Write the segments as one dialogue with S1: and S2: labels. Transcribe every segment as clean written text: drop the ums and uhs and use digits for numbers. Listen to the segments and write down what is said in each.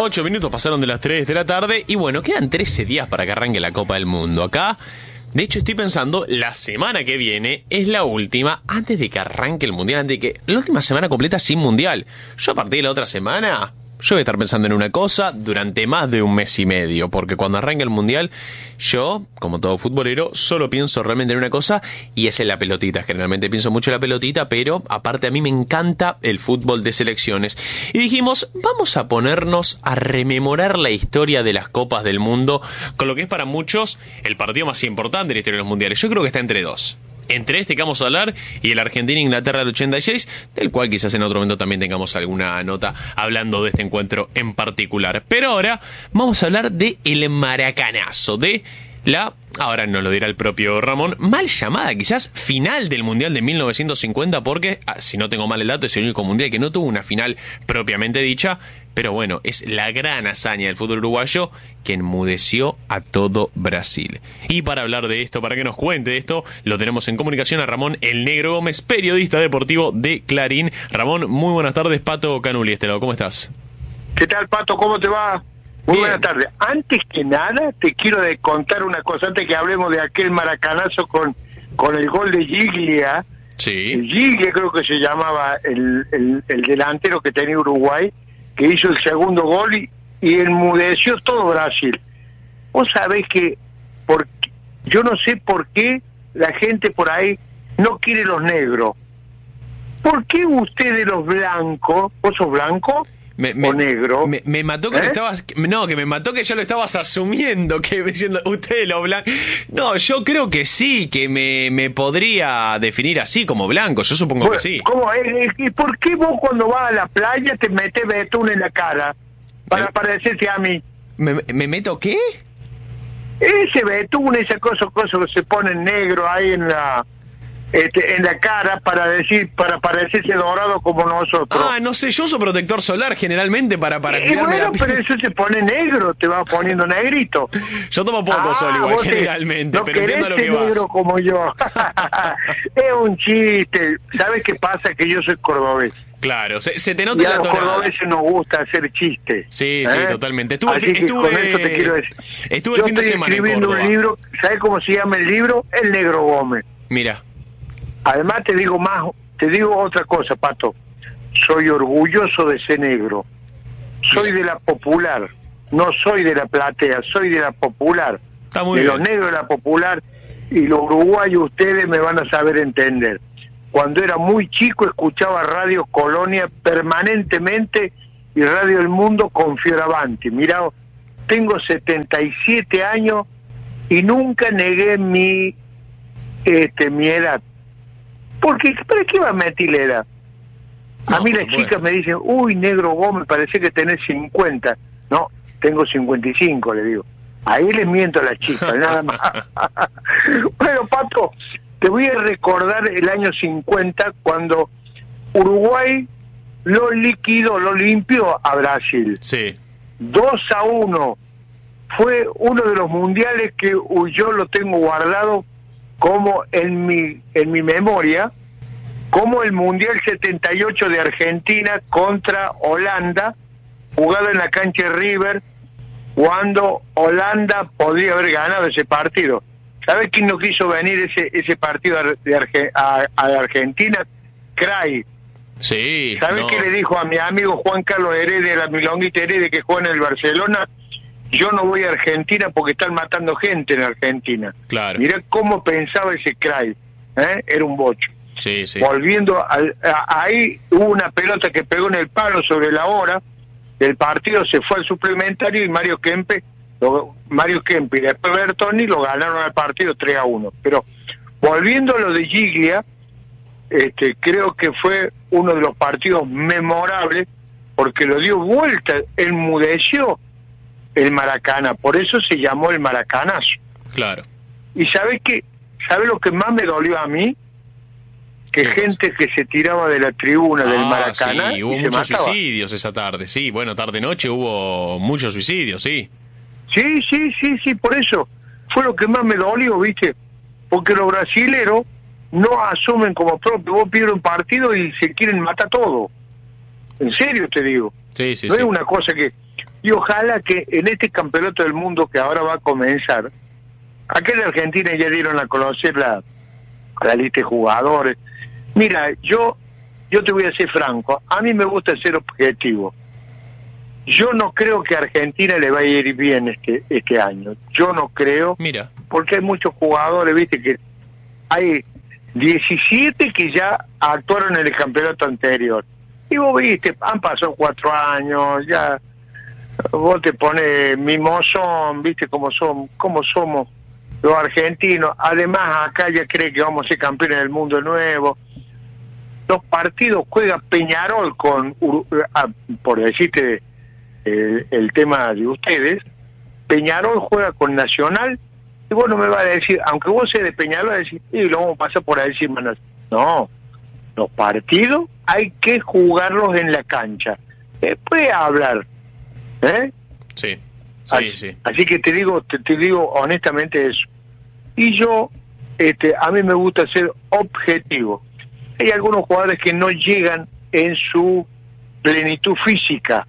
S1: 8 minutos pasaron de las 3 de la tarde y bueno, quedan 13 días para que arranque la Copa del Mundo. Acá, de hecho, estoy pensando, la semana que viene es la última antes de que arranque el Mundial, antes de que la última semana completa sin Mundial. Yo a partir de la otra semana, yo voy a estar pensando en una cosa durante más de un mes y medio, porque cuando arranque el Mundial, yo, como todo futbolero, solo pienso realmente en una cosa y es en la pelotita. Generalmente pienso mucho en la pelotita, pero aparte a mí me encanta el fútbol de selecciones. Y dijimos, vamos a ponernos a rememorar la historia de las Copas del Mundo, con lo que es para muchos el partido más importante de la historia de los Mundiales. Yo creo que está entre dos. Entre este que vamos a hablar y el Argentina-Inglaterra del 86, del cual quizás en otro momento también tengamos alguna nota hablando de este encuentro en particular. Pero ahora vamos a hablar de el maracanazo, de la, ahora nos lo dirá el propio Ramón, mal llamada quizás final del Mundial de 1950, porque, si no tengo mal el dato, es el único Mundial que no tuvo una final propiamente dicha. Pero bueno, es la gran hazaña del fútbol uruguayo que enmudeció a todo Brasil. Y para hablar de esto, para que nos cuente de esto, lo tenemos en comunicación a Ramón El Negro Gómez, periodista deportivo de Clarín. Ramón, muy buenas tardes. Pato Canuli, este lado, ¿cómo estás?
S2: ¿Qué tal, Pato? ¿Cómo te va? Muy buenas tardes. Antes que nada, te quiero contar una cosa, antes que hablemos de aquel maracanazo con el gol de Giglia.
S1: Sí.
S2: Giglia creo que se llamaba el delantero que tenía Uruguay, que hizo el segundo gol y enmudeció todo Brasil. Vos sabés que yo no sé por qué la gente por ahí no quiere los negros. ¿Por qué ustedes los blancos, vos sos blanco o negro?
S1: Me mató que me mató que ya lo estabas asumiendo, que diciendo ustedes los blancos. No, yo creo que sí, que me podría definir así como blanco, yo supongo
S2: Bueno,
S1: que sí.
S2: ¿Cómo? ¿Y por qué vos cuando vas a la playa te metes betún en la cara para parecerte a mí?
S1: ¿Me meto qué?
S2: Ese betún, esa cosa que se pone negro ahí en la cara para parecerse dorado como nosotros.
S1: Ah, no sé, yo uso protector solar generalmente para
S2: y
S1: cuidarme
S2: bueno,
S1: la piel.
S2: pero eso se pone negro, te va poniendo negrito.
S1: Yo tomo poco sol igual
S2: vos
S1: generalmente,
S2: no
S1: pero entiendo lo que vas.
S2: negro como yo. Es un chiste. ¿Sabes qué pasa? Que yo soy cordobés.
S1: Claro, se te nota
S2: Y a
S1: la
S2: los
S1: tonada.
S2: cordobeses nos gusta hacer chistes.
S1: Sí, sí, totalmente. Con esto te quiero decir. Estuve
S2: Yo
S1: el fin de
S2: estoy
S1: semana en
S2: escribiendo
S1: Córdoba.
S2: un libro, ¿sabes cómo se llama el libro? El Negro Gómez.
S1: Mira.
S2: Además te digo otra cosa, Pato. Soy orgulloso de ser negro. Soy de la popular, no soy de la platea, soy de la popular.
S1: Está muy
S2: de
S1: bien.
S2: los negros de la popular, y los uruguayos ustedes me van a saber entender. Cuando era muy chico escuchaba Radio Colonia permanentemente y Radio El Mundo con Fioravanti. Mirá, tengo 77 años y nunca negué mi edad. Porque, ¿para qué va a mentir la edad? A mí las chicas me dicen, uy, Negro Gómez, parece que tenés 50. No, tengo 55, le digo. Ahí les miento a las chicas, nada más. Bueno, Pato, te voy a recordar el año 50, cuando Uruguay lo limpió a Brasil.
S1: Sí.
S2: 2-1. Fue uno de los mundiales que yo lo tengo guardado como en mi memoria, como el Mundial 78 de Argentina contra Holanda, jugado en la cancha de River, cuando Holanda podría haber ganado ese partido. ¿Sabes quién no quiso venir ese partido a Argentina? Cray.
S1: Sí.
S2: ¿Sabes qué le dijo a mi amigo Juan Carlos Heredia, la Milonguita Heredia, que juega en el Barcelona? Yo no voy a Argentina porque están matando gente en Argentina.
S1: Claro.
S2: Mirá cómo pensaba ese Cray. Era un bocho.
S1: Sí, sí.
S2: Volviendo, ahí hubo una pelota que pegó en el palo sobre la hora del partido, se fue al suplementario y Mario Kempe y después Bertoni lo ganaron al partido 3-1. Pero volviendo a lo de Giglia, creo que fue uno de los partidos memorables porque lo dio vuelta, enmudeció el Maracaná, por eso se llamó el Maracanazo.
S1: Claro.
S2: ¿Y sabes lo que más me dolió a mí? Que gente que se tiraba de la tribuna del Maracaná
S1: sí, hubo
S2: y se
S1: muchos
S2: mataba.
S1: suicidios esa tarde, sí, bueno, tarde-noche hubo muchos suicidios, sí.
S2: Sí, por eso fue lo que más me dolió, ¿viste? Porque los brasileros no asumen como propio. Vos pierdes un partido y se quieren matar todo. En serio te digo.
S1: Sí, sí,
S2: no
S1: sí.
S2: es una cosa que Y ojalá que en este campeonato del mundo que ahora va a comenzar, acá en Argentina ya dieron a conocer la lista de jugadores. Mira, yo te voy a ser franco, a mí me gusta ser objetivo. Yo no creo que a Argentina le vaya a ir bien este año. Yo no creo.
S1: Mira.
S2: Porque hay muchos jugadores, viste, que hay 17 que ya actuaron en el campeonato anterior. Y vos viste, han pasado 4 años, ya vos te pones mimosón, viste cómo somos los argentinos. Además, acá ya cree que vamos a ser campeones del mundo nuevo. Los partidos juega Peñarol con, por decirte el tema de ustedes, Peñarol juega con Nacional, y vos no me vas a decir, aunque vos seas de Peñarol, vas a decir, y lo vamos a pasar por encima. No, los partidos hay que jugarlos en la cancha. Después hablar, ¿eh?
S1: Sí, sí.
S2: Así que te digo honestamente eso. Y yo, a mí me gusta ser objetivo. Hay algunos jugadores que no llegan en su plenitud física.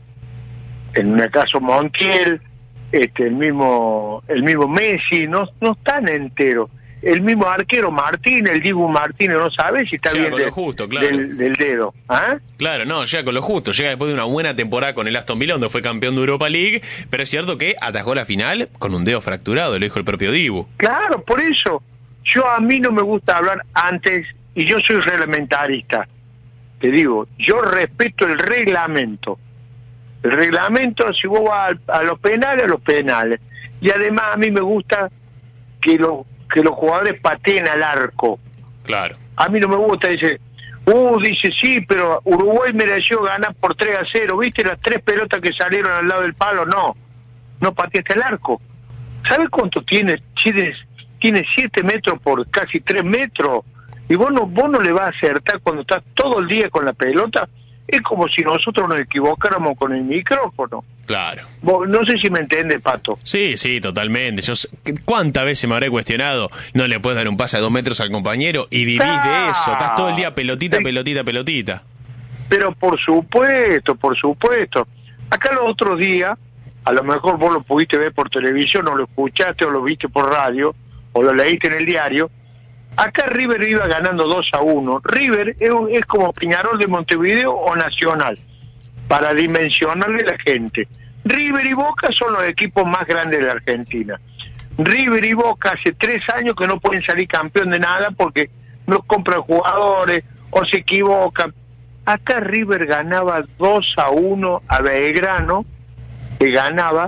S2: En el caso Montiel, el mismo Messi, no están enteros. El mismo arquero Martín, el Dibu Martínez, no sabe si está
S1: llega
S2: bien
S1: justo, claro.
S2: del dedo. ¿Ah?
S1: Claro, no, llega con lo justo. Llega después de una buena temporada con el Aston Villa, donde fue campeón de Europa League, pero es cierto que atajó la final con un dedo fracturado, lo dijo el propio Dibu.
S2: Claro, por eso. A mí no me gusta hablar antes, y yo soy reglamentarista. Te digo, yo respeto el reglamento. El reglamento, si vos vas a los penales. Y además a mí me gusta que los jugadores pateen al arco.
S1: Claro.
S2: A mí no me gusta, dice sí, pero Uruguay mereció ganar por 3-0. ¿Viste las 3 pelotas que salieron al lado del palo? No pateaste al arco. ¿Sabes cuánto tiene? Tiene 7 metros por casi 3 metros. Y vos no le vas a acertar cuando estás todo el día con la pelota. Es como si nosotros nos equivocáramos con el micrófono.
S1: Claro.
S2: No sé si me entiendes, Pato.
S1: Sí, totalmente. ¿Cuántas veces me habré cuestionado? No le puedes dar un pase a 2 metros al compañero y vivís de eso. Estás todo el día pelotita.
S2: Pero por supuesto. Acá los otros días, a lo mejor vos lo pudiste ver por televisión, o lo escuchaste, o lo viste por radio, o lo leíste en el diario. Acá River iba ganando 2-1. River es como Peñarol de Montevideo o Nacional, para dimensionarle a la gente. River y Boca son los equipos más grandes de la Argentina. River y Boca hace 3 años que no pueden salir campeón de nada porque no compran jugadores o se equivocan. Acá River ganaba 2-1 a Belgrano, le ganaba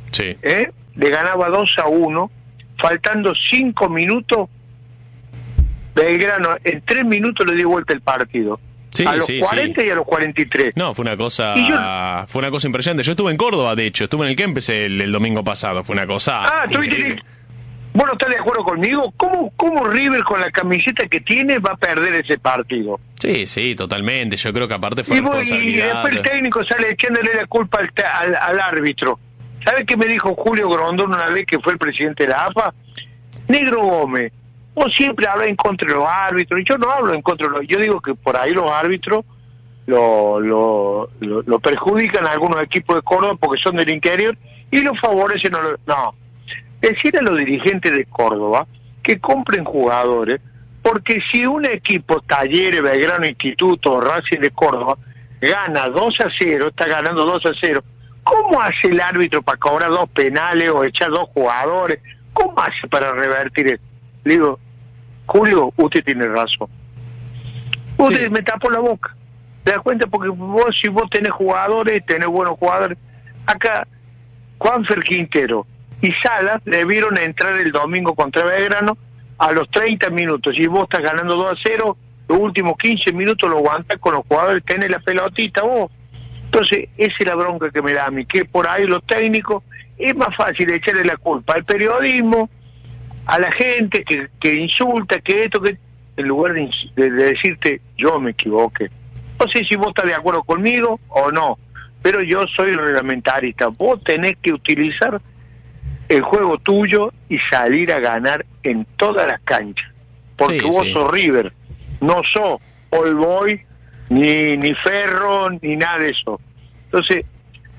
S2: 2-1, faltando 5 minutos. Belgrano en 3 minutos le dio vuelta el partido.
S1: Sí,
S2: a los 40 y a los 43.
S1: No, fue una cosa impresionante. Yo estuve en Córdoba, de hecho, estuve en el Kempes el domingo pasado. Fue una cosa increíble.
S2: ¿Vos no estás de acuerdo conmigo? ¿Cómo River con la camiseta que tiene va a perder ese partido?
S1: Sí, totalmente. Yo creo que aparte fue
S2: y después el técnico sale echándole la culpa al árbitro. ¿Sabes qué me dijo Julio Grondón una vez que fue el presidente de la AFA? Negro Gómez, vos siempre hablas en contra de los árbitros, y yo no hablo en contra de los... Yo digo que por ahí los árbitros lo perjudican a algunos equipos de Córdoba porque son del interior y los favorecen. No, decir a los dirigentes de Córdoba que compren jugadores, porque si un equipo, Talleres, Belgrano, Instituto, Racing de Córdoba, gana 2-0, está ganando 2-0, ¿cómo hace el árbitro para cobrar 2 penales o echar 2 jugadores? ¿Cómo hace para revertir eso? Le digo, Julio, usted tiene razón. Usted me tapó la boca. ¿Te das cuenta? Porque si vos tenés jugadores, tenés buenos jugadores. Acá, Juanfer Quintero y Salas debieron entrar el domingo contra Belgrano a los 30 minutos. Y vos estás ganando 2-0, los últimos 15 minutos lo aguantás con los jugadores, tenés la pelotita vos. Entonces, esa es la bronca que me da a mí, que por ahí los técnicos es más fácil echarle la culpa al periodismo, a la gente que insulta, que esto, que en lugar de decirte, yo me equivoqué. No sé si vos estás de acuerdo conmigo o no, pero yo soy reglamentarista. Vos tenés que utilizar el juego tuyo y salir a ganar en todas las canchas, porque vos sos River, no sos All Boy, ni Ferro, ni nada de eso. Entonces,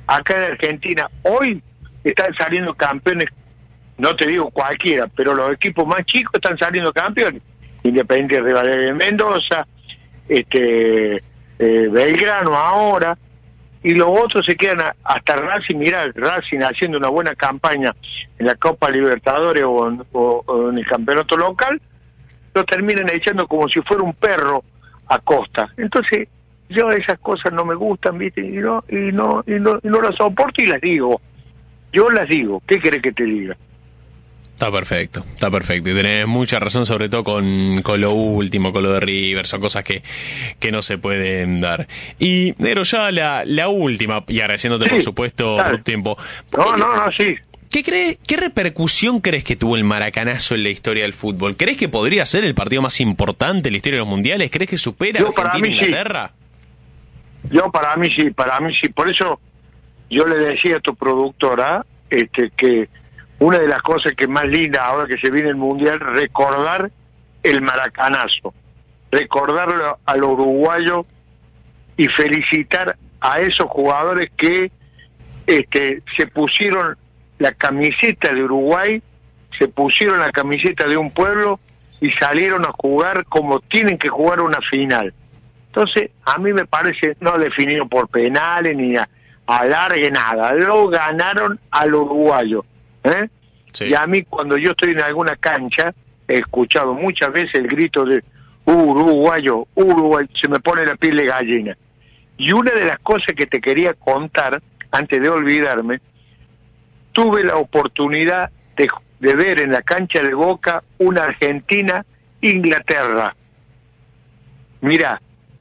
S2: acá en Argentina hoy están saliendo campeones, no te digo cualquiera, pero los equipos más chicos están saliendo campeones. Independiente Rivadavia de Mendoza, Belgrano ahora, y los otros se quedan hasta Racing. Mirá, Racing haciendo una buena campaña en la Copa Libertadores o en el campeonato local, lo terminan echando como si fuera un perro a Costa. Entonces, yo esas cosas no me gustan, ¿viste? Y no las soporto y las digo. Yo las digo. ¿Qué querés que te diga?
S1: Está perfecto. Y tenés mucha razón, sobre todo con lo último, con lo de River. Son cosas que no se pueden dar. Y, Negro, ya la última, y agradeciéndote, por supuesto, tu tiempo.
S2: Sí.
S1: ¿Qué repercusión crees que tuvo el Maracanazo en la historia del fútbol? ¿Crees que podría ser el partido más importante en la historia de los mundiales? ¿Crees que supera Argentina e Inglaterra?
S2: Para mí sí. Por eso yo le decía a tu productora que una de las cosas que más linda ahora que se viene el mundial, recordar el Maracanazo, recordarlo a los uruguayos y felicitar a esos jugadores que se pusieron la camiseta de Uruguay, se pusieron la camiseta de un pueblo y salieron a jugar como tienen que jugar una final. Entonces, a mí me parece, no definido por penales ni alargue nada, lo ganaron al uruguayo. Sí. Y a mí, cuando yo estoy en alguna cancha, he escuchado muchas veces el grito de uruguayo, se me pone la piel de gallina. Y una de las cosas que te quería contar, antes de olvidarme, tuve la oportunidad de ver en la cancha de Boca una Argentina-Inglaterra. Mirá,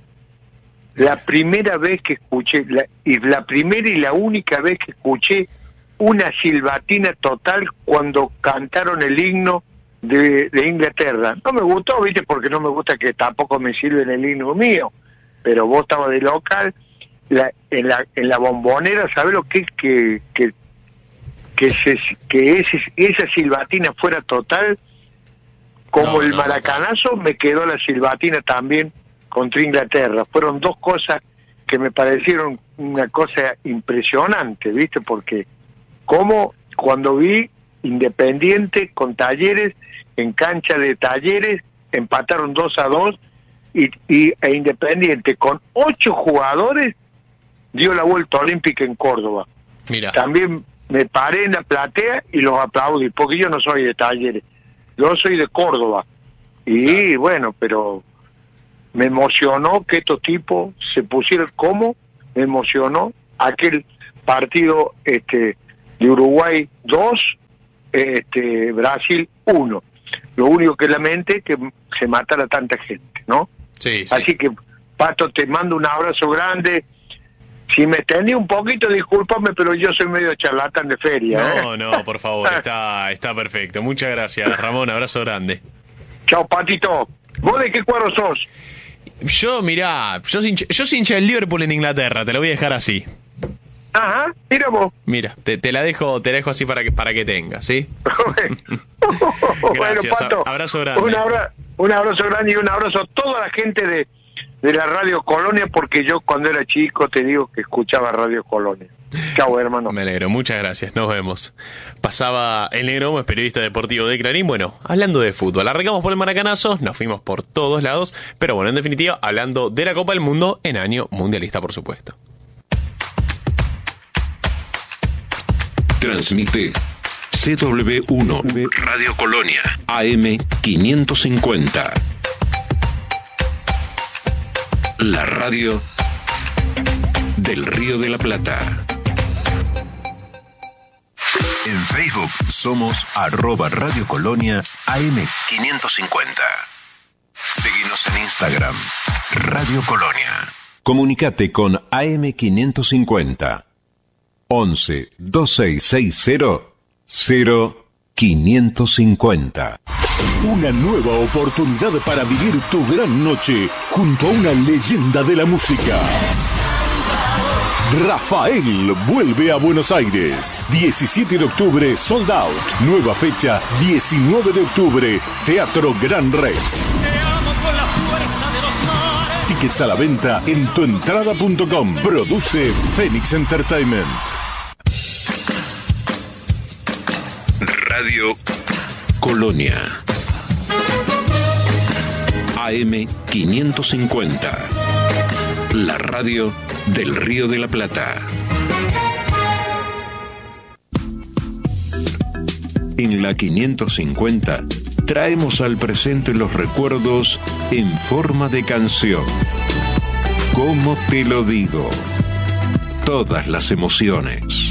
S2: la primera vez que escuché, la primera y la única vez que escuché una silbatina total cuando cantaron el himno de Inglaterra. No me gustó, ¿viste? Porque no me gusta que tampoco me sirven el himno mío, pero vos estabas de local, en la Bombonera, ¿sabés lo que es esa silbatina fuera total? Como el Maracanazo, me quedó la silbatina también contra Inglaterra. Fueron dos cosas que me parecieron una cosa impresionante, ¿viste? Porque como cuando vi Independiente con Talleres, en cancha de Talleres, empataron 2-2, e Independiente con 8 jugadores dio la vuelta olímpica en Córdoba.
S1: Mira.
S2: También me paré en la platea y los aplaudí, porque yo no soy de Talleres, yo soy de Córdoba. Y bueno, pero me emocionó que estos tipos se pusieran como, me emocionó aquel partido de Uruguay 2, Brasil 1. Lo único que lamenté es que se matara tanta gente, ¿no?
S1: Sí.
S2: Así que, Pato, te mando un abrazo grande. Si me extendí un poquito, discúlpame, pero yo soy medio charlatán de feria.
S1: No, por favor, está perfecto. Muchas gracias, Ramón, abrazo grande.
S2: Chao, Patito. ¿Vos de qué cuadro sos?
S1: Yo, mirá, yo soy hincha del Liverpool en Inglaterra, te lo voy a dejar así.
S2: Ajá, mira vos.
S1: Mira, te la dejo así para que tengas, ¿sí?
S2: Bueno, Pato,
S1: abrazo grande.
S2: Un abrazo grande y un abrazo a toda la gente de la Radio Colonia, porque yo cuando era chico te digo que escuchaba Radio Colonia. Chau, hermano.
S1: Me alegro, muchas gracias, nos vemos. Pasaba el Negro Gómez, periodista deportivo de Clarín. Bueno, hablando de fútbol, arrancamos por el Maracanazo, nos fuimos por todos lados, pero bueno, en definitiva, hablando de la Copa del Mundo en año mundialista, por supuesto.
S3: Transmite CW1 Radio Colonia AM 550. La radio del Río de la Plata. En Facebook somos @Radio Colonia AM 550. Seguinos en Instagram, Radio Colonia. Comunicate con AM 550. 11 2660 0550.
S4: Una nueva oportunidad para vivir tu gran noche junto a una leyenda de la música. Rafael vuelve a Buenos Aires. 17 de octubre, sold out. Nueva fecha, 19 de octubre, Teatro Gran Rex. tickets a la venta en tuentrada.com. Produce Phoenix Entertainment.
S3: Radio Colonia. AM 550. La radio del Río de la Plata. En la 550 traemos al presente los recuerdos en forma de canción. ¿Cómo te lo digo? Todas las emociones.